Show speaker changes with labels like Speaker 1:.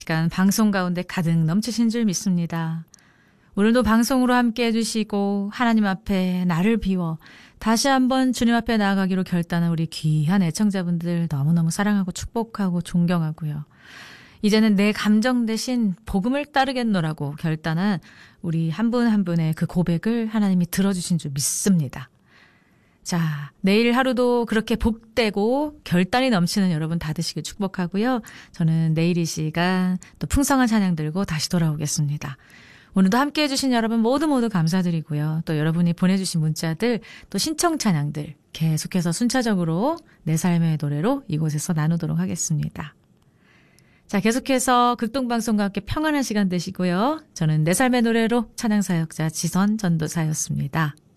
Speaker 1: 시간 방송 가운데 가득 넘치신 줄 믿습니다. 오늘도 방송으로 함께 해주시고 하나님 앞에 나를 비워 다시 한번 주님 앞에 나아가기로 결단한 우리 귀한 애청자분들 너무너무 사랑하고 축복하고 존경하고요. 이제는 내 감정 대신 복음을 따르겠노라고 결단한 우리 한 분 한 분의 그 고백을 하나님이 들어주신 줄 믿습니다. 자, 내일 하루도 그렇게 복되고 결단이 넘치는 여러분 다 되시길 축복하고요. 저는 내일 이 시간 또 풍성한 찬양 들고 다시 돌아오겠습니다. 오늘도 함께해 주신 여러분 모두 감사드리고요. 또 여러분이 보내주신 문자들 또 신청 찬양들 계속해서 순차적으로 내 삶의 노래로 이곳에서 나누도록 하겠습니다. 자, 계속해서 극동방송과 함께 평안한 시간 되시고요. 저는 내 삶의 노래로 찬양사역자 지선 전도사였습니다.